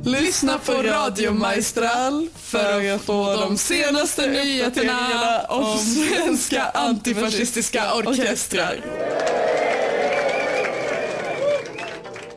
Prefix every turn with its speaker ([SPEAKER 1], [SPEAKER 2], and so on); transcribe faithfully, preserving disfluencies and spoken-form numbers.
[SPEAKER 1] Lyssna på Radio Maestral för att få de senaste nyheterna om svenska antifascistiska orkestrar.